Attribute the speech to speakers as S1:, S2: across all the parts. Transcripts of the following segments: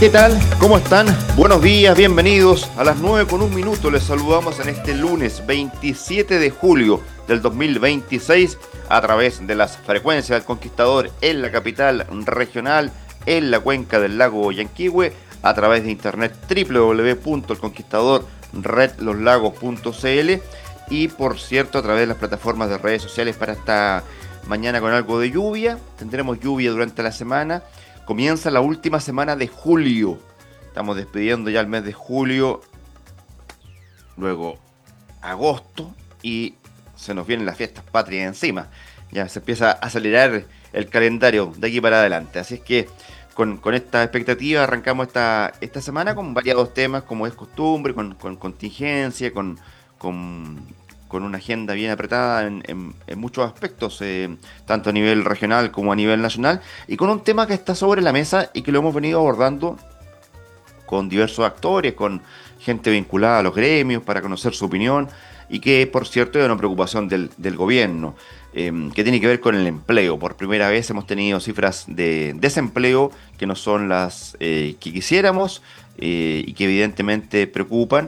S1: ¿Qué tal? ¿Cómo están? Buenos días, bienvenidos. A las 9:01 les saludamos en este lunes 27 de julio del 2026 a través de las frecuencias del Conquistador en la capital regional, en la cuenca del lago Yanquihue, a través de internet www.elconquistadorredloslagos.cl y por cierto a través de las plataformas de redes sociales para esta mañana con algo de lluvia. Tendremos lluvia durante la semana. Comienza la última semana de julio. Estamos despidiendo ya el mes de julio. Luego agosto. Y se nos vienen las fiestas patrias encima. Ya se empieza a acelerar el calendario de aquí para adelante. Así es que con esta expectativa arrancamos esta semana con variados temas, como es costumbre, con contingencia, con una agenda bien apretada en muchos aspectos, tanto a nivel regional como a nivel nacional, y con un tema que está sobre la mesa y que lo hemos venido abordando con diversos actores, con gente vinculada a los gremios para conocer su opinión, y que por cierto es una preocupación del gobierno, que tiene que ver con el empleo. Por primera vez hemos tenido cifras de desempleo que no son las que quisiéramos, y que evidentemente preocupan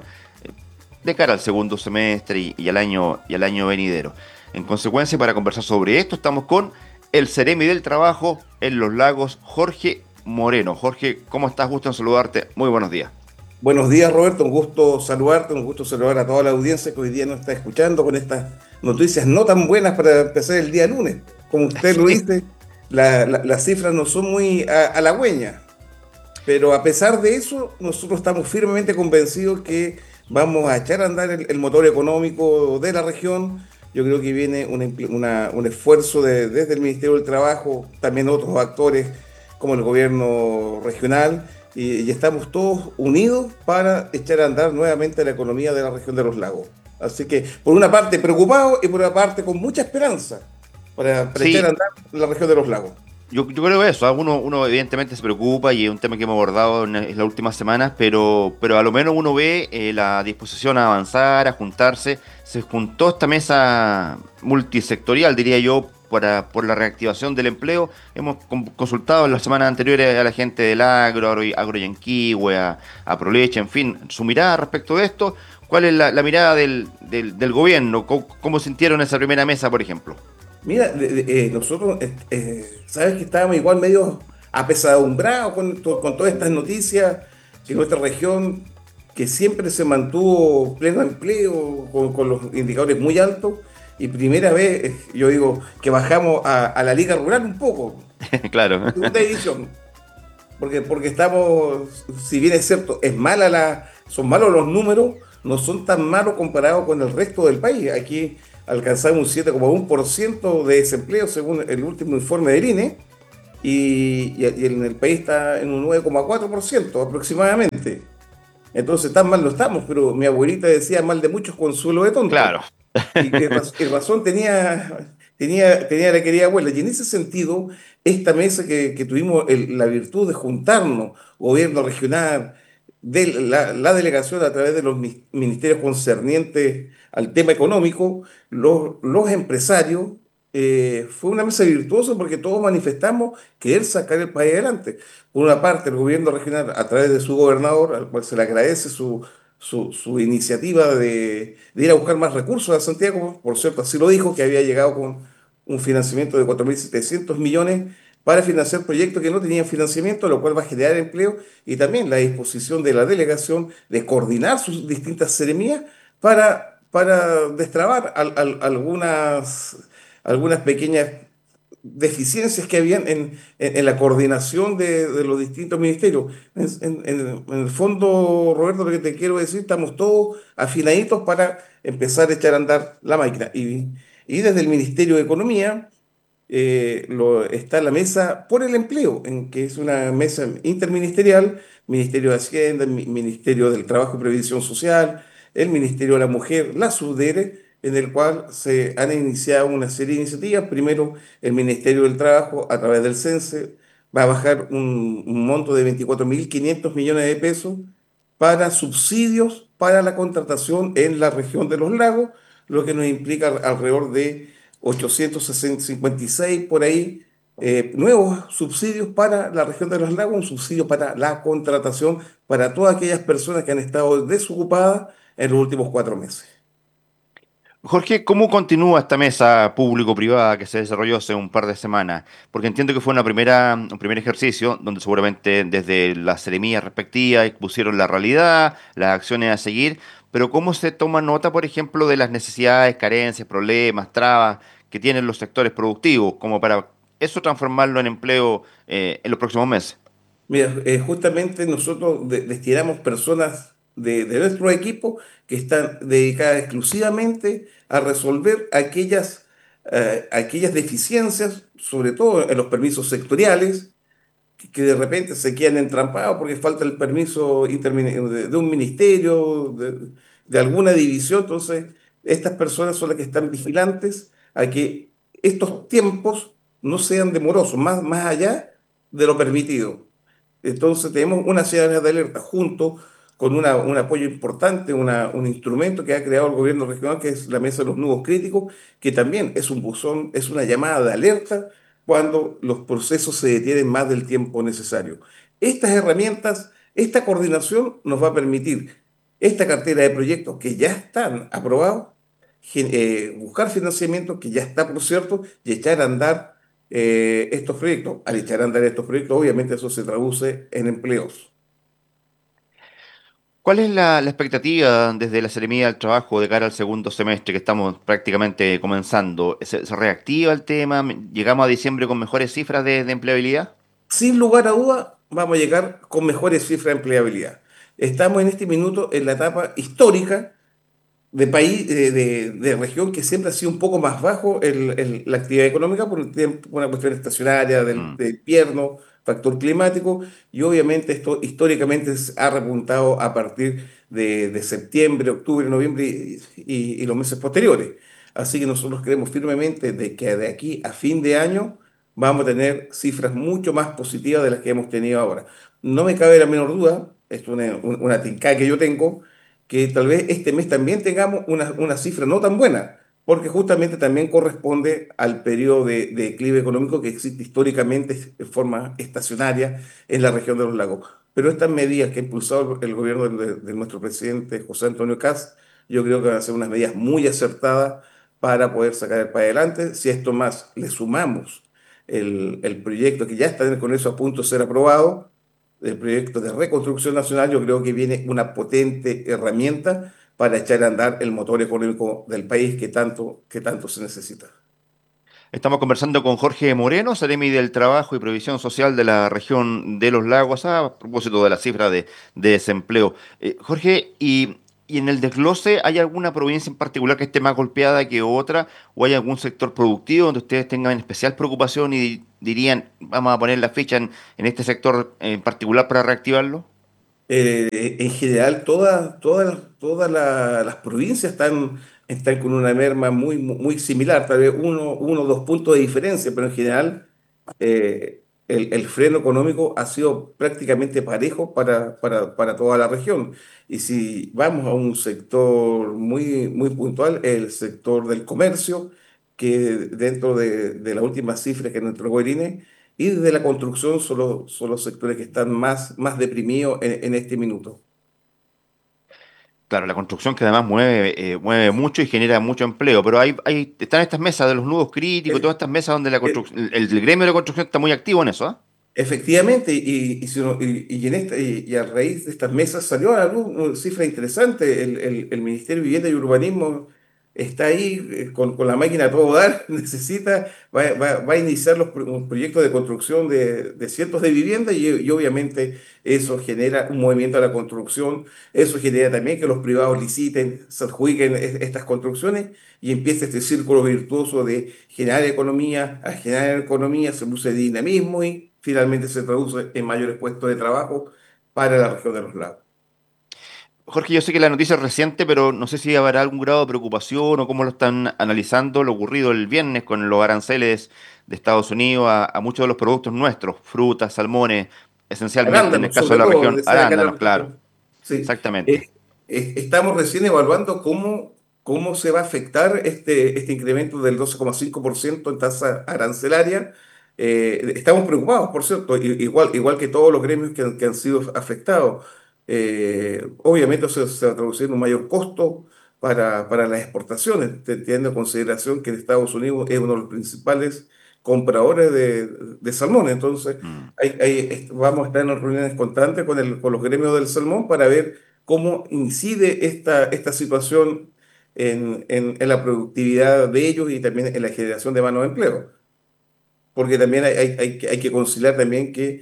S1: de cara al segundo semestre y al año venidero. En consecuencia, para conversar sobre esto, estamos con el Ceremi del Trabajo en Los Lagos, Jorge Moreno. Jorge, ¿cómo estás? Gusto en saludarte. Muy buenos días.
S2: Buenos días, Roberto. Un gusto saludarte, un gusto saludar a toda la audiencia que hoy día nos está escuchando con estas noticias no tan buenas para empezar el día lunes. Como usted lo
S1: Sí,
S2: dice, las cifras no son muy halagüeñas, pero a pesar de eso, nosotros estamos firmemente convencidos que vamos a echar a andar el motor económico de la región. Yo creo que viene un esfuerzo desde el Ministerio del Trabajo, también otros actores como el gobierno regional, y estamos todos unidos para echar a andar nuevamente la economía de la región de los lagos. Así que, por una parte, preocupado y por otra parte, con mucha esperanza para echar a
S1: sí,
S2: andar la región de los lagos.
S1: yo creo eso. Uno evidentemente se preocupa y es un tema que hemos abordado en las últimas semanas, pero a lo menos uno ve la disposición a avanzar, a juntarse. Se juntó esta mesa multisectorial, diría yo, por la reactivación del empleo. Hemos consultado en las semanas anteriores a la gente del Agro Yanquihue, a Proleche, en fin, su mirada respecto de esto. ¿Cuál es la mirada del gobierno? ¿Cómo sintieron esa primera mesa, por ejemplo?
S2: Mira, nosotros, sabes que estábamos igual medio apesadumbrados con todas estas noticias, que nuestra región, que siempre se mantuvo pleno empleo, con los indicadores muy altos, y primera vez, yo digo, que bajamos a la liga rural un poco,
S1: Claro.
S2: segunda división, porque estamos, si bien es cierto, son malos los números, no son tan malos comparados con el resto del país. Aquí alcanzamos un 7,1% de desempleo según el último informe del INE y en el país está en un 9,4% aproximadamente. Entonces tan mal no estamos, pero mi abuelita decía mal de muchos consuelo de tonto.
S1: Claro.
S2: Y razón tenía la querida abuela. Y en ese sentido, esta mesa que tuvimos la virtud de juntarnos, gobierno regional, la delegación a través de los ministerios concernientes al tema económico, los empresarios, fue una mesa virtuosa porque todos manifestamos querer sacar el país adelante. Por una parte, el gobierno regional, a través de su gobernador, al cual se le agradece su iniciativa de ir a buscar más recursos a Santiago. Por cierto, así lo dijo, que había llegado con un financiamiento de 4.700 millones para financiar proyectos que no tenían financiamiento, lo cual va a generar empleo, y también la disposición de la delegación de coordinar sus distintas seremías para destrabar algunas pequeñas deficiencias que habían en la coordinación de los distintos ministerios. En el fondo, Roberto, lo que te quiero decir, estamos todos afinaditos para empezar a echar a andar la máquina. Y desde el Ministerio de Economía está la mesa por el empleo, en que es una mesa interministerial, Ministerio de Hacienda, el Ministerio del Trabajo y Previsión Social, el Ministerio de la Mujer, la SUDERE, en el cual se han iniciado una serie de iniciativas. Primero, el Ministerio del Trabajo, a través del CENSE, va a bajar un monto de 24.500 millones de pesos para subsidios para la contratación en la región de los lagos, lo que nos implica alrededor de 856 por ahí, nuevos subsidios para la región de los lagos, un subsidio para la contratación para todas aquellas personas que han estado desocupadas en los últimos 4 meses.
S1: Jorge, ¿cómo continúa esta mesa público-privada que se desarrolló hace un par de semanas? Porque entiendo que fue un primer ejercicio donde seguramente desde las seremías respectivas expusieron la realidad, las acciones a seguir, pero ¿cómo se toma nota, por ejemplo, de las necesidades, carencias, problemas, trabas que tienen los sectores productivos, como para eso transformarlo en empleo en los próximos meses?
S2: Mira, justamente nosotros destinamos personas de nuestro equipo que están dedicadas exclusivamente a resolver aquellas deficiencias, sobre todo en los permisos sectoriales, que de repente se quedan entrampados porque falta el permiso de un ministerio, de alguna división. Entonces, estas personas son las que están vigilantes a que estos tiempos no sean demorosos, más allá de lo permitido. Entonces tenemos una señal de alerta junto con un apoyo importante, un instrumento que ha creado el gobierno regional, que es la Mesa de los Nudos Críticos, que también es un buzón, es una llamada de alerta cuando los procesos se detienen más del tiempo necesario. Estas herramientas, esta coordinación nos va a permitir esta cartera de proyectos que ya están aprobados, buscar financiamiento que ya está, por cierto, y echar a andar estos proyectos. Al echar a andar estos proyectos, obviamente eso se traduce en empleos.
S1: ¿Cuál es la expectativa desde la Seremía del Trabajo de cara al segundo semestre que estamos prácticamente comenzando? ¿Se reactiva el tema? ¿Llegamos a diciembre con mejores cifras de empleabilidad?
S2: Sin lugar a duda, vamos a llegar con mejores cifras de empleabilidad. Estamos en este minuto en la etapa histórica de país, de región que siempre ha sido un poco más bajo la actividad económica por el tiempo, por una cuestión estacionaria
S1: Mm.
S2: del invierno, factor climático, y obviamente esto históricamente ha repuntado a partir de septiembre, octubre, noviembre y los meses posteriores. Así que nosotros creemos firmemente de que de aquí a fin de año vamos a tener cifras mucho más positivas de las que hemos tenido ahora. No me cabe la menor duda, esto es una tincada que yo tengo, que tal vez este mes también tengamos una cifra no tan buena, porque justamente también corresponde al periodo de declive económico que existe históricamente en forma estacionaria en la región de los lagos. Pero estas medidas que ha impulsado el gobierno de nuestro presidente José Antonio Kast, yo creo que van a ser unas medidas muy acertadas para poder sacar el país adelante. Si a esto más le sumamos el proyecto que ya está en el Congreso a punto de ser aprobado, del proyecto de reconstrucción nacional, yo creo que viene una potente herramienta para echar a andar el motor económico del país que tanto se necesita.
S1: Estamos conversando con Jorge Moreno, Seremi del Trabajo y Previsión Social de la región de Los Lagos, a propósito de la cifra de desempleo. Jorge, y en el desglose hay alguna provincia en particular que esté más golpeada que otra? ¿O hay algún sector productivo donde ustedes tengan especial preocupación y dirían, vamos a poner la ficha en este sector en particular para reactivarlo?
S2: En general, las provincias están con una merma muy similar, tal vez uno o 2 puntos de diferencia, pero en general el freno económico ha sido prácticamente parejo para toda la región. Y si vamos a un sector muy puntual, el sector del comercio, que dentro de las últimas cifras que nos entregó el INE, y de la construcción son los sectores que están más deprimidos en este minuto.
S1: Claro, la construcción que además mueve mucho y genera mucho empleo, pero están estas mesas de los nudos críticos,
S2: Eh,
S1: todas estas mesas donde la
S2: eh,
S1: construcción, el gremio de la construcción está muy activo en eso, ¿ah?
S2: Efectivamente, y a raíz de estas mesas salió a la luz una cifra interesante. El Ministerio de Vivienda y Urbanismo está ahí con la máquina a todo dar, va a iniciar un proyecto de construcción de cientos de viviendas y obviamente eso genera un movimiento a la construcción, eso genera también que los privados liciten, se adjudiquen estas construcciones y empieza este círculo virtuoso de generar economía, se produce dinamismo y finalmente se traduce en mayores puestos de trabajo para la región de los lagos.
S1: Jorge, yo sé que la noticia es reciente, pero no sé si habrá algún grado de preocupación o cómo lo están analizando lo ocurrido el viernes con los aranceles de Estados Unidos a muchos de los productos nuestros, frutas, salmones, esencialmente en el
S2: Arándanos,
S1: caso de
S2: sobre
S1: la
S2: todo,
S1: región,
S2: decía acá en la
S1: arándanos, claro,
S2: región. Sí.
S1: exactamente.
S2: Estamos recién evaluando cómo se va a afectar este incremento del 12,5% en tasa arancelaria. Estamos preocupados, por cierto, igual que todos los gremios que han sido afectados. Obviamente eso se va a traducir en un mayor costo para las exportaciones, teniendo en consideración que Estados Unidos es uno de los principales compradores de salmón. Entonces,
S1: Mm.
S2: vamos a estar en reuniones constantes con los gremios del salmón para ver cómo incide esta situación en la productividad de ellos y también en la generación de mano de empleo. Porque también hay que conciliar también que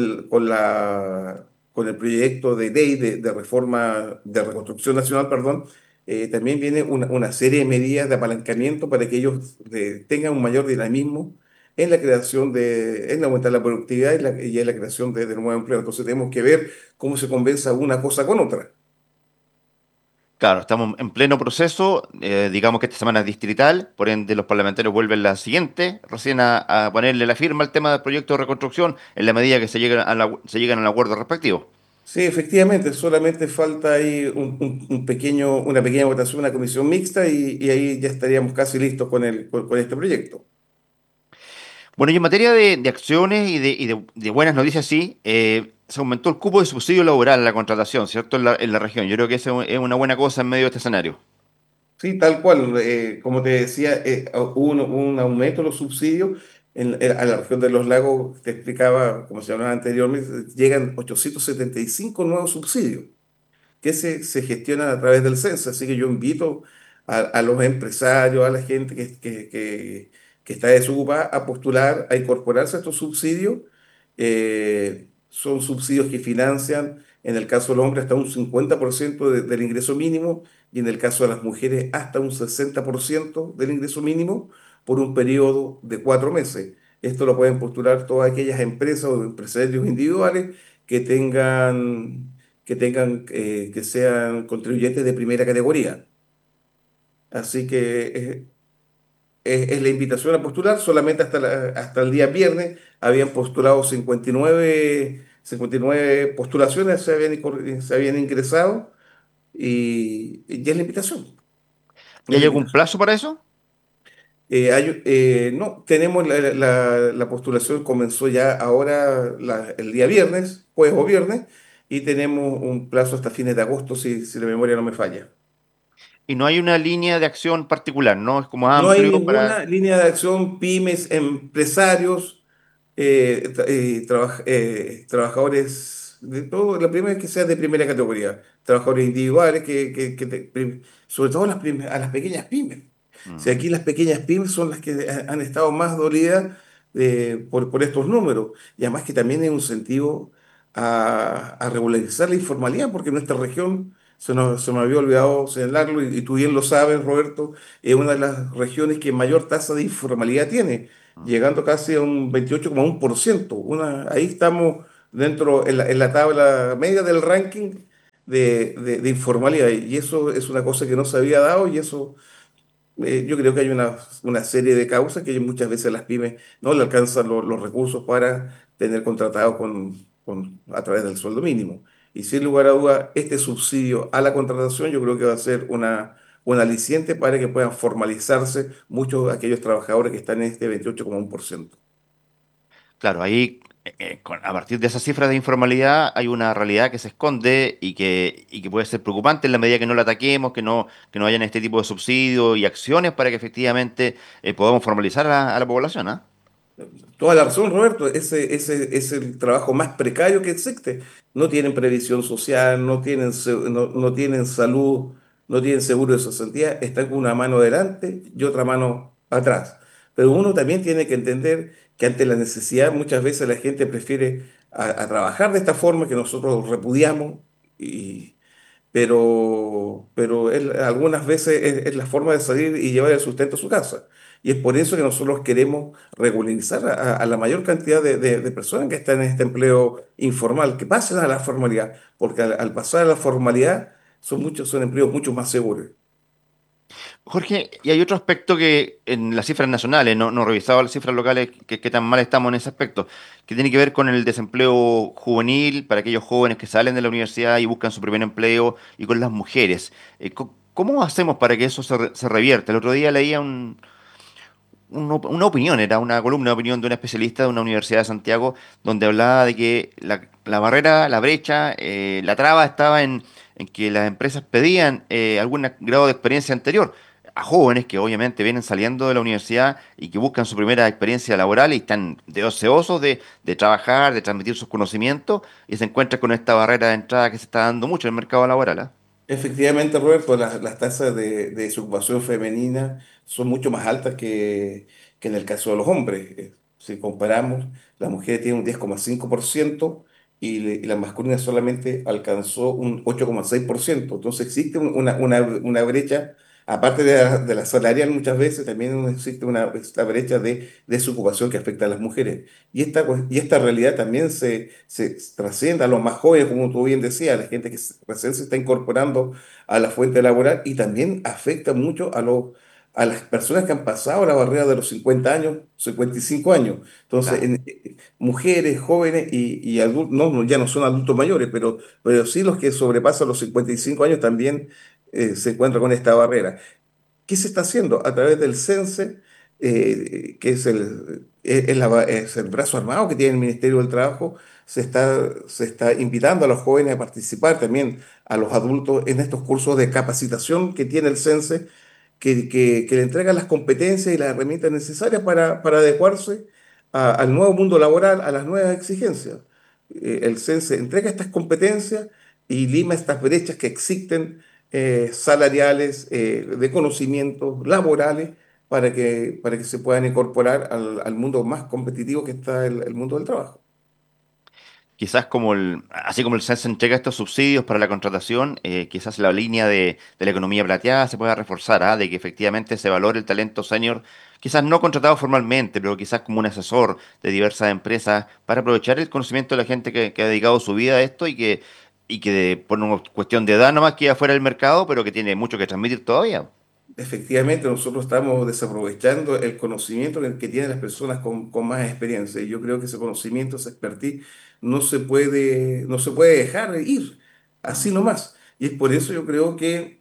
S2: con el proyecto de ley de reforma, de reconstrucción nacional, perdón, también viene una serie de medidas de apalancamiento para que ellos tengan un mayor dinamismo en la creación en aumentar la productividad y en la creación de nuevos empleos. Entonces tenemos que ver cómo se convenza una cosa con otra.
S1: Claro, estamos en pleno proceso, digamos que esta semana es distrital, por ende los parlamentarios vuelven la siguiente, recién a ponerle la firma al tema del proyecto de reconstrucción en la medida que se llegan al acuerdo respectivo.
S2: Sí, efectivamente, solamente falta ahí una pequeña votación, una comisión mixta y ahí ya estaríamos casi listos con este proyecto.
S1: Bueno, y en materia de acciones y de buenas noticias, sí, se aumentó el cupo de subsidio laboral en la contratación, ¿cierto? En la región. Yo creo que eso es una buena cosa en medio de este escenario.
S2: Sí, tal cual. Como te decía, hubo un aumento de los subsidios a la región de los lagos. Te explicaba, como se hablaba anteriormente, llegan 875 nuevos subsidios que se gestionan a través del censo. Así que yo invito a los empresarios, a la gente que está desocupada a postular, a incorporarse a estos subsidios. Son subsidios que financian, en el caso del hombre, hasta un 50% del ingreso mínimo y en el caso de las mujeres hasta un 60% del ingreso mínimo por un periodo de 4 meses. Esto lo pueden postular todas aquellas empresas o empresarios individuales que que sean contribuyentes de primera categoría. Así que es la invitación a postular. Solamente hasta el día viernes habían postulado 59 postulaciones, se habían ingresado y ya es la invitación.
S1: ¿Y
S2: Es
S1: hay
S2: la
S1: algún
S2: invitación.
S1: plazo para eso?
S2: No, tenemos la postulación comenzó ya ahora el día viernes, jueves o viernes, y tenemos un plazo hasta fines de agosto si la memoria no me falla.
S1: Y no hay una línea de acción particular, ¿no? Es como
S2: No hay
S1: amplio para...
S2: ninguna línea de acción, pymes, empresarios, trabajadores de todo. La primera es que sea de primera categoría, trabajadores individuales, sobre todo a las pequeñas pymes. Si
S1: Mm.
S2: aquí las pequeñas pymes son las que han estado más dolidas por estos números, y además que también es un incentivo a regularizar la informalidad, porque en nuestra región se me había olvidado señalarlo, y tú bien lo sabes, Roberto, es una de las regiones que mayor tasa de informalidad tiene,
S1: Mm.
S2: llegando casi a un 28,1%. Ahí estamos dentro, en la tabla media del ranking de informalidad, y eso es una cosa que no se había dado, y eso yo creo que hay una serie de causas que muchas veces las pymes no le alcanzan los recursos para tener contratados a través del sueldo mínimo. Y sin lugar a duda, este subsidio a la contratación yo creo que va a ser un aliciente para que puedan formalizarse muchos de aquellos trabajadores que están en este 28,1%.
S1: Claro, ahí a partir de esas cifras de informalidad hay una realidad que se esconde y que puede ser preocupante en la medida que no la ataquemos, que no hayan este tipo de subsidios y acciones para que efectivamente podamos formalizar a la población, ¿ah?
S2: Toda la razón, Roberto. Ese es el trabajo más precario que existe. No tienen previsión social, no tienen salud, no tienen seguro de cesantía, están con una mano adelante y otra mano atrás. Pero uno también tiene que entender que ante la necesidad muchas veces la gente prefiere a trabajar de esta forma que nosotros repudiamos, pero algunas veces es la forma de salir y llevar el sustento a su casa. Y es por eso que nosotros queremos regularizar a la mayor cantidad de personas que están en este empleo informal, que pasen a la formalidad, porque al pasar a la formalidad son empleos mucho más seguros.
S1: Jorge, y hay otro aspecto que en las cifras nacionales, no he revisado las cifras locales, que tan mal estamos en ese aspecto, que tiene que ver con el desempleo juvenil para aquellos jóvenes que salen de la universidad y buscan su primer empleo y con las mujeres. ¿Cómo hacemos para que eso se revierta? El otro día leía una opinión, era una columna de opinión de un especialista de una universidad de Santiago, donde hablaba de que la barrera, la brecha, la traba estaba en que las empresas pedían algún grado de experiencia anterior a jóvenes que obviamente vienen saliendo de la universidad y que buscan su primera experiencia laboral y están deseosos de trabajar, de transmitir sus conocimientos y se encuentran con esta barrera de entrada que se está dando mucho en el mercado laboral, ¿ah?
S2: Efectivamente, Roberto, las tasas de desocupación femenina son mucho más altas que en el caso de los hombres. Si comparamos, las mujeres tienen un 10,5% y la masculina solamente alcanzó un 8,6%. Entonces existe una brecha, aparte de la salarial muchas veces, también existe esta brecha de desocupación que afecta a las mujeres. Y esta realidad también se trasciende a los más jóvenes, como tú bien decías, a la gente que recién se está incorporando a la fuente laboral y también afecta mucho a las personas que han pasado la barrera de los 50 años, 55 años. Entonces,
S1: Claro.
S2: mujeres, jóvenes y adultos, no, ya no son adultos mayores, pero sí los que sobrepasan los 55 años también se encuentran con esta barrera. ¿Qué se está haciendo? A través del CENSE, que es el brazo armado que tiene el Ministerio del Trabajo, se está invitando a los jóvenes a participar, también a los adultos, en estos cursos de capacitación que tiene el CENSE, que le entrega las competencias y las herramientas necesarias para adecuarse al nuevo mundo laboral, a las nuevas exigencias. El CENSE entrega estas competencias y lima estas brechas que existen, salariales, de conocimientos laborales, para que se puedan incorporar al mundo más competitivo que está el mundo del trabajo.
S1: Quizás así como el SENS entrega estos subsidios para la contratación, quizás la línea de la economía plateada se pueda reforzar, ¿ah? De que efectivamente se valore el talento senior, quizás no contratado formalmente, pero quizás como un asesor de diversas empresas para aprovechar el conocimiento de la gente que ha dedicado su vida a esto y que por una cuestión de edad nomás queda fuera del mercado, pero que tiene mucho que transmitir todavía.
S2: Efectivamente, nosotros estamos desaprovechando el conocimiento que tienen las personas con más experiencia. Y yo creo que ese conocimiento, esa expertise, no se puede dejar ir así
S1: Mm.
S2: nomás. Y es por eso yo creo que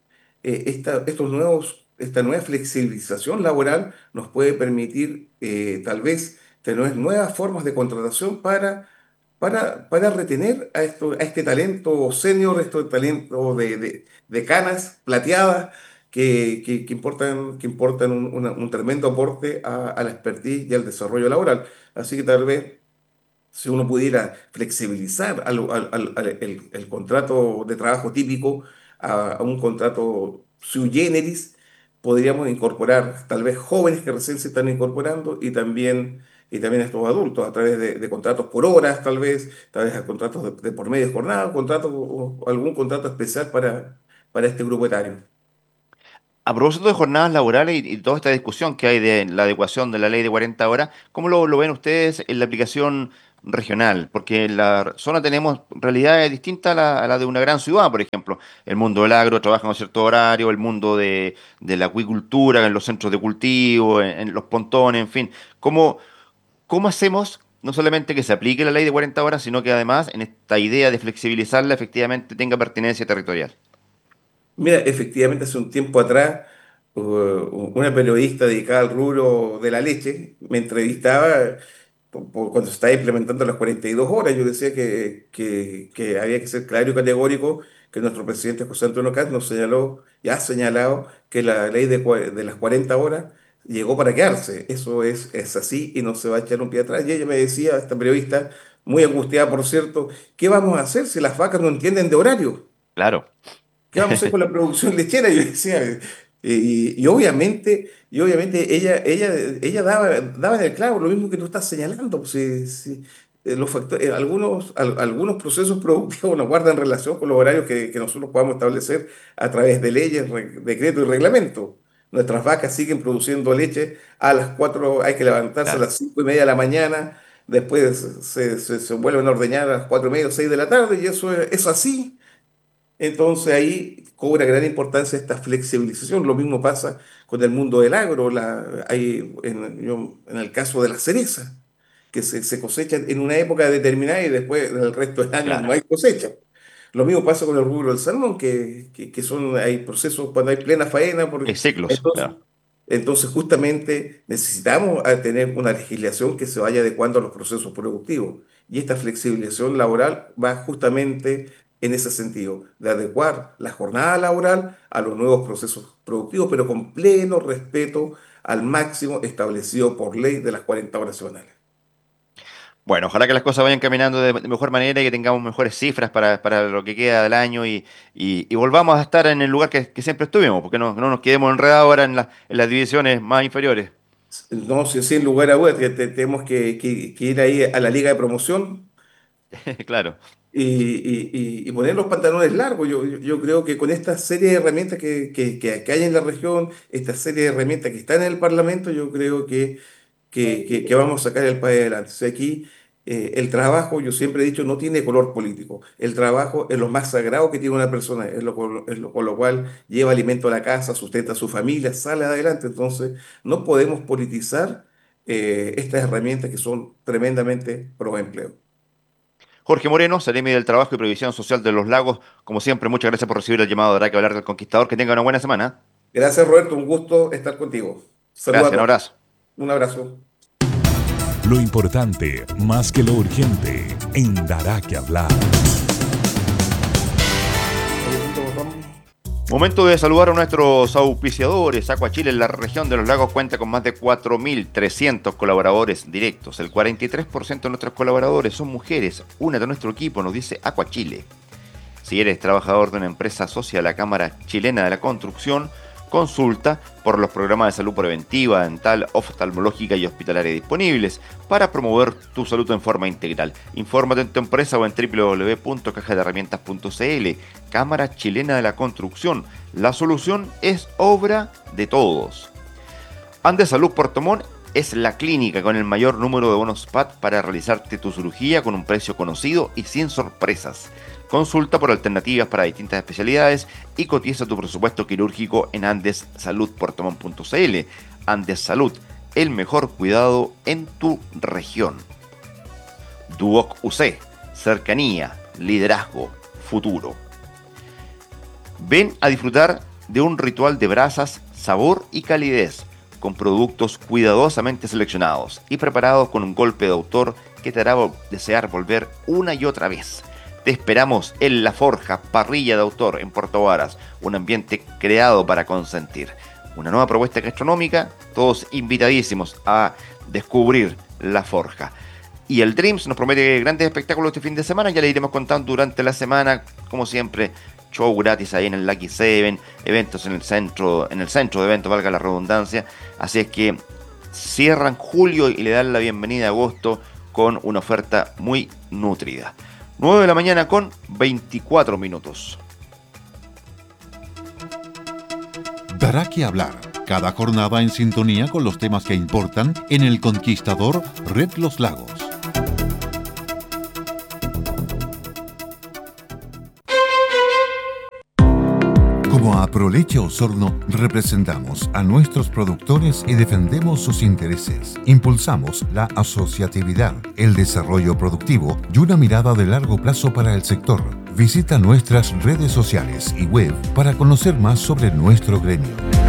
S2: esta nueva flexibilización laboral nos puede permitir, tal vez tener nuevas formas de contratación para retener a este talento senior, este talento de canas plateadas que importan un tremendo aporte a la expertise y al desarrollo laboral. Así que tal vez si uno pudiera flexibilizar el contrato de trabajo típico a un contrato sui generis, podríamos incorporar tal vez jóvenes que recién se están incorporando y también estos adultos a través de contratos por horas, tal vez a contratos de por medio jornada, o algún contrato especial para este grupo etario.
S1: A propósito de jornadas laborales y toda esta discusión que hay de la adecuación de la ley de 40 horas, ¿cómo lo ven ustedes en la aplicación regional? Porque en la zona tenemos realidades distintas a la de una gran ciudad, por ejemplo. El mundo del agro trabaja en cierto horario, el mundo de la acuicultura, en los centros de cultivo, en los pontones, en fin. ¿Cómo hacemos no solamente que se aplique la ley de 40 horas, sino que además en esta idea de flexibilizarla efectivamente tenga pertinencia territorial?
S2: Mira, efectivamente, hace un tiempo atrás, una periodista dedicada al rubro de la leche me entrevistaba cuando se estaba implementando las 42 horas. Yo decía que había que ser claro y categórico, que nuestro presidente José Antonio Caz nos señaló y ha señalado que la ley de las 40 horas llegó para quedarse. Eso es así y no se va a echar un pie atrás. Y ella me decía, esta periodista, muy angustiada por cierto, ¿qué vamos a hacer si las vacas no entienden de horario?
S1: Claro.
S2: ¿Qué vamos a hacer con la producción lechera? Yo decía, y obviamente ella daba en el clavo, lo mismo que tú estás señalando. Pues, los factores, algunos procesos productivos no guardan relación con los horarios que nosotros podamos establecer a través de leyes, decretos y reglamentos. Nuestras vacas siguen produciendo leche a las 4, hay que levantarse a
S1: Claro.
S2: las 5:30 de la mañana, después se vuelven a ordeñar a las 4:30 o 6 de la tarde, y eso es así. Entonces ahí cobra gran importancia esta flexibilización. Lo mismo pasa con el mundo del agro. En el caso de la cereza, que se cosechan en una época determinada y después el resto del año no
S1: Claro.
S2: hay cosecha. Lo mismo pasa con el rubro del salmón, hay procesos cuando hay plena faena.
S1: Hay ciclos,
S2: Entonces,
S1: claro.
S2: Entonces, justamente necesitamos tener una legislación que se vaya adecuando a los procesos productivos. Y esta flexibilización laboral va justamente en ese sentido, de adecuar la jornada laboral a los nuevos procesos productivos, pero con pleno respeto al máximo establecido por ley de las 40 horas semanales.
S1: Bueno, ojalá que las cosas vayan caminando de mejor manera y que tengamos mejores cifras para lo que queda del año y volvamos a estar en el lugar que siempre estuvimos, porque no nos quedemos enredados ahora en las divisiones más inferiores.
S2: No sé si sin lugar a dudas que tenemos que ir ahí a la liga de promoción
S1: Claro.
S2: y poner los pantalones largos. Yo creo que con esta serie de herramientas que hay en la región, esta serie de herramientas que están en el Parlamento, yo creo que vamos a sacar el país adelante. O sea, aquí el trabajo, yo siempre he dicho, no tiene color político. El trabajo es lo más sagrado que tiene una persona, con lo cual lleva alimento a la casa, sustenta a su familia, sale adelante. Entonces, no podemos politizar estas herramientas que son tremendamente pro empleo.
S1: Jorge Moreno, Seremi del Trabajo y Previsión Social de los Lagos, como siempre, muchas gracias por recibir el llamado de Araque Hablar del Conquistador. Que tenga una buena semana.
S2: Gracias, Roberto, un gusto estar contigo. Saludos a
S1: Gracias, un
S2: todos.
S1: abrazo.
S2: Un abrazo.
S3: Lo importante, más que lo urgente, en Dará que hablar.
S1: Momento de saludar a nuestros auspiciadores. Aqua Chile en la región de los lagos cuenta con más de 4.300 colaboradores directos. El 43% de nuestros colaboradores son mujeres. Únete a nuestro equipo, nos dice Aqua Chile. Si eres trabajador de una empresa socia a la Cámara Chilena de la Construcción, consulta por los programas de salud preventiva, dental, oftalmológica y hospitalaria disponibles para promover tu salud en forma integral. Infórmate en tu empresa o en www.cajadeherramientas.cl. Cámara Chilena de la Construcción. La solución es obra de todos. Andes Salud Puerto Montt es la clínica con el mayor número de bonos PAD para realizarte tu cirugía con un precio conocido y sin sorpresas. Consulta por alternativas para distintas especialidades y cotiza tu presupuesto quirúrgico en andessaludpuertomont.cl. Andes Salud, el mejor cuidado en tu región. Duoc UC, cercanía, liderazgo, futuro. Ven a disfrutar de un ritual de brasas, sabor y calidez, con productos cuidadosamente seleccionados y preparados con un golpe de autor que te hará desear volver una y otra vez. Te esperamos en La Forja, parrilla de autor en Puerto Varas, un ambiente creado para consentir. Una nueva propuesta gastronómica, todos invitadísimos a descubrir La Forja. Y el Dreams nos promete grandes espectáculos este fin de semana, ya le iremos contando durante la semana, como siempre, show gratis ahí en el Lucky Seven, eventos en el centro de eventos, valga la redundancia. Así es que cierran julio y le dan la bienvenida a agosto con una oferta muy nutrida. 9 de la mañana con 24 minutos.
S4: Dará que hablar. Cada jornada en sintonía con los temas que importan en El Conquistador Red Los Lagos. Como Aproleche Osorno, representamos a nuestros productores y defendemos sus intereses. Impulsamos la asociatividad, el desarrollo productivo y una mirada de largo plazo para el sector. Visita nuestras redes sociales y web para conocer más sobre nuestro gremio.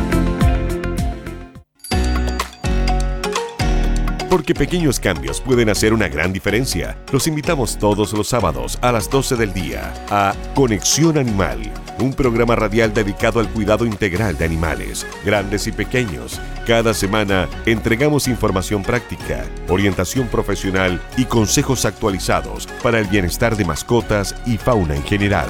S5: Porque pequeños cambios pueden hacer una gran diferencia. Los invitamos todos los sábados a las 12 del día a Conexión Animal, un programa radial dedicado al cuidado integral de animales, grandes y pequeños. Cada semana entregamos información práctica, orientación profesional y consejos actualizados para el bienestar de mascotas y fauna en general.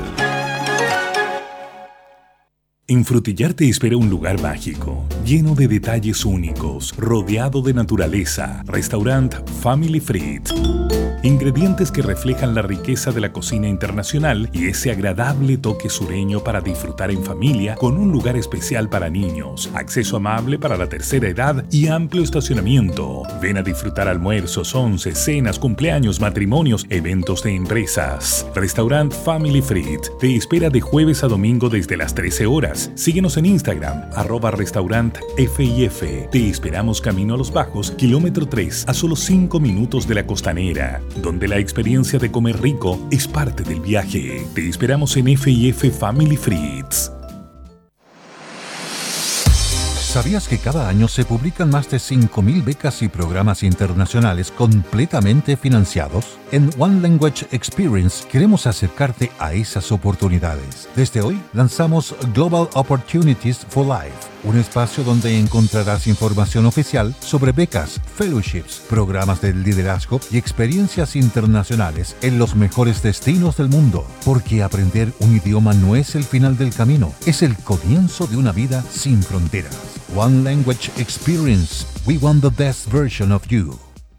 S3: En Frutillar te espera un lugar mágico, lleno de detalles únicos, rodeado de naturaleza. Restaurant Family Fried. Ingredientes que reflejan la riqueza de la cocina internacional y ese agradable toque sureño para disfrutar en familia, con un lugar especial para niños, acceso amable para la tercera edad y amplio estacionamiento. Ven a disfrutar almuerzos, once, cenas, cumpleaños, matrimonios, eventos de empresas. Restaurant Family Fried te espera de jueves a domingo desde las 13 horas. Síguenos en Instagram, @restaurantfif. Te esperamos camino a Los Bajos, kilómetro 3, a solo 5 minutos de la Costanera, donde la experiencia de comer rico es parte del viaje. Te esperamos en FIF Family Frieds.
S4: ¿Sabías que cada año se publican más de 5.000 becas y programas internacionales completamente financiados? En One Language Experience queremos acercarte a esas oportunidades. Desde hoy lanzamos Global Opportunities for Life, un espacio donde encontrarás información oficial sobre becas, fellowships, programas de liderazgo y experiencias internacionales en los mejores destinos del mundo. Porque aprender un idioma no es el final del camino, es el comienzo de una vida sin fronteras. One Language Experience. We want the best version of you.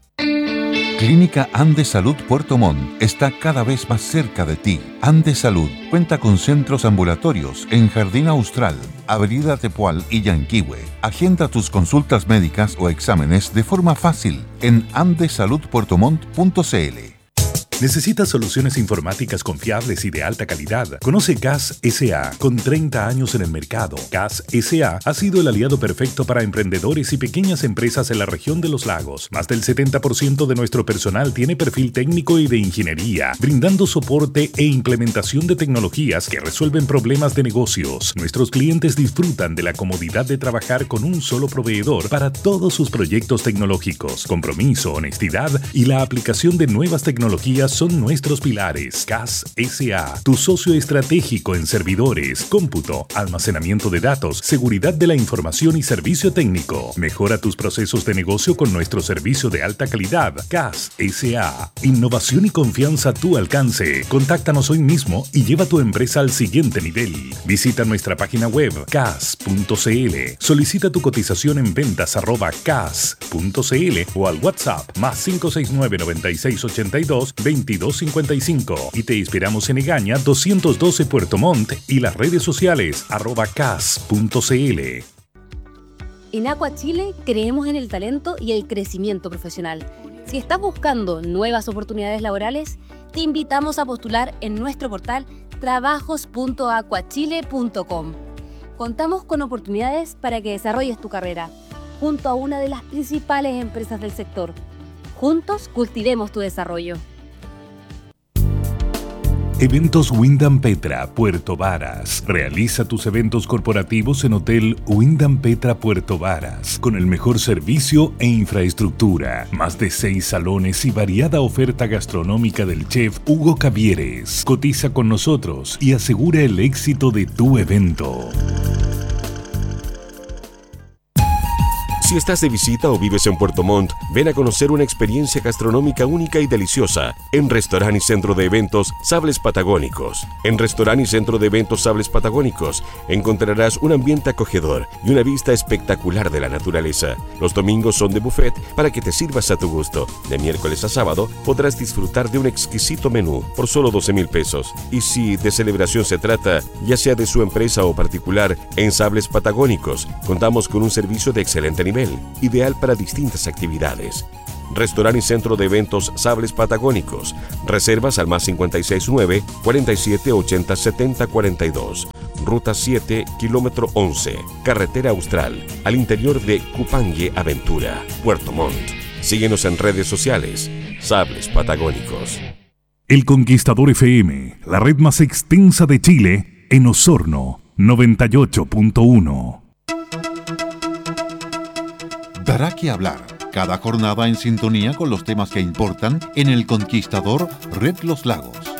S4: Clínica Andes Salud Puerto Montt está cada vez más cerca de ti. Andes Salud cuenta con centros ambulatorios en Jardín Austral, Avenida Tepual y Yanquihue. Agenda tus consultas médicas o exámenes de forma fácil en andesaludpuertomont.cl.
S3: ¿Necesitas soluciones informáticas confiables y de alta calidad? Conoce CAS S.A. Con 30 años en el mercado, CAS S.A. ha sido el aliado perfecto para emprendedores y pequeñas empresas en la región de los lagos. Más del 70% de nuestro personal tiene perfil técnico y de ingeniería, brindando soporte e implementación de tecnologías que resuelven problemas de negocios. Nuestros clientes disfrutan de la comodidad de trabajar con un solo proveedor para todos sus proyectos tecnológicos. Compromiso, honestidad y la aplicación de nuevas tecnologías son nuestros pilares. CAS S.A., tu socio estratégico en servidores, cómputo, almacenamiento de datos, seguridad de la información y servicio técnico. Mejora tus procesos de negocio con nuestro servicio de alta calidad. CAS S.A., innovación y confianza a tu alcance. Contáctanos hoy mismo y lleva tu empresa al siguiente nivel. Visita nuestra página web cas.cl. Solicita tu cotización en ventas@cas.cl o al WhatsApp más 569 9682 2255 y te esperamos en Egaña 212 Puerto Montt y las redes sociales @cas.cl.
S6: En Aqua Chile creemos en el talento y el crecimiento profesional. Si estás buscando nuevas oportunidades laborales, te invitamos a postular en nuestro portal trabajos.aquachile.com. Contamos con oportunidades para que desarrolles tu carrera junto a una de las principales empresas del sector. Juntos cultivemos tu desarrollo.
S3: Eventos Wyndham Petra, Puerto Varas. Realiza tus eventos corporativos en Hotel Wyndham Petra, Puerto Varas, con el mejor servicio e infraestructura. Más de 6 salones y variada oferta gastronómica del chef Hugo Cavieres. Cotiza con nosotros y asegura el éxito de tu evento.
S5: Si estás de visita o vives en Puerto Montt, ven a conocer una experiencia gastronómica única y deliciosa en Restaurante y Centro de Eventos Sables Patagónicos. En Restaurante y Centro de Eventos Sables Patagónicos encontrarás un ambiente acogedor y una vista espectacular de la naturaleza. Los domingos son de buffet para que te sirvas a tu gusto. De miércoles a sábado podrás disfrutar de un exquisito menú por solo 12,000 pesos. Y si de celebración se trata, ya sea de su empresa o particular, en Sables Patagónicos contamos con un servicio de excelente nivel, ideal para distintas actividades. Restaurante y Centro de Eventos Sables Patagónicos. Reservas al más 569 47 80 70 42. Ruta 7, kilómetro 11, Carretera Austral, al interior de Cupangue Aventura, Puerto Montt. Síguenos en redes sociales. Sables Patagónicos.
S3: El Conquistador FM, la red más extensa de Chile, en Osorno, 98.1.
S4: Dará que hablar. Cada jornada en sintonía con los temas que importan en El Conquistador Red Los Lagos.